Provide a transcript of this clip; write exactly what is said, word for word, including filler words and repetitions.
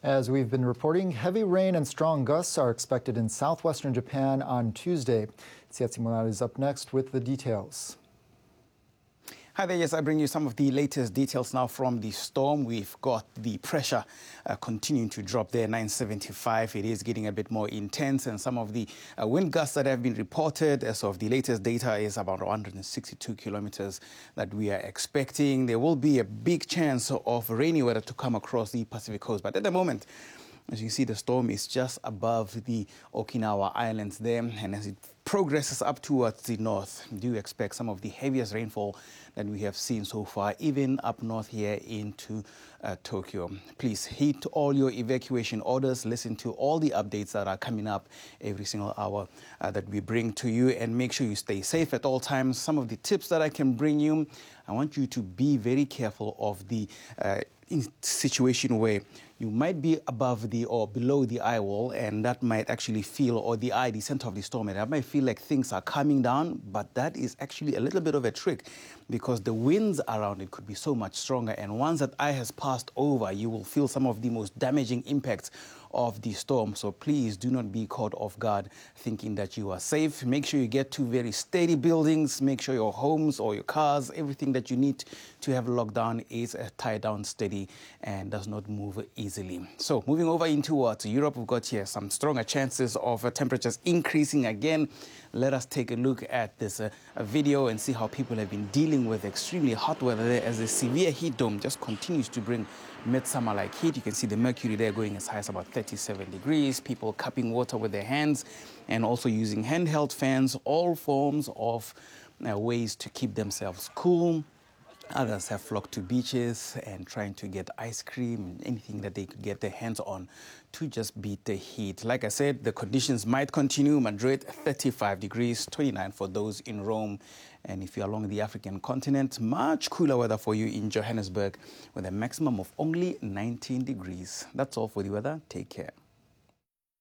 As we've been reporting, heavy rain and strong gusts are expected in southwestern Japan on Tuesday. Tsiatsi Monari is up next with the details. Hi there, yes, I bring you some of the latest details now from the storm. We've got the pressure uh, continuing to drop there, nine seventy-five. It is getting a bit more intense, and some of the uh, wind gusts that have been reported as of the latest data is about one hundred sixty-two kilometers that we are expecting. There will be a big chance of rainy weather to come across the Pacific coast, but at the moment, as you can see, the storm is just above the Okinawa Islands there, and as it progresses up towards the north, do expect some of the heaviest rainfall that we have seen so far, even up north here into uh, Tokyo. Please heed all your evacuation orders, listen to all the updates that are coming up every single hour uh, that we bring to you, and make sure you stay safe at all times. Some of the tips that I can bring you, I want you to be very careful of the uh, in situation where you might be above the or below the eye wall, and that might actually feel, or the eye, the center of the storm, and that might feel like things are coming down, but that is actually a little bit of a trick because the winds around it could be so much stronger, and once that eye has passed over, you will feel some of the most damaging impacts of the storm. So please do not be caught off guard thinking that you are safe. Make sure you get to very steady buildings. Make sure your homes or your cars, everything that you need to have locked down is uh, tied down steady and does not move easily. So moving over into uh, to Europe, we've got here some stronger chances of uh, temperatures increasing again. Let us take a look at this uh, video and see how people have been dealing with extremely hot weather there as the severe heat dome just continues to bring midsummer-like heat. You can see the mercury there going as high as about thirty-seven degrees, people cupping water with their hands and also using handheld fans, all forms of uh, ways to keep themselves cool. Others have flocked to beaches and trying to get ice cream, anything that they could get their hands on to just beat the heat. Like I said, the conditions might continue. Madrid, thirty-five degrees, twenty-nine for those in Rome. And if you're along the African continent, much cooler weather for you in Johannesburg with a maximum of only nineteen degrees. That's all for the weather. Take care.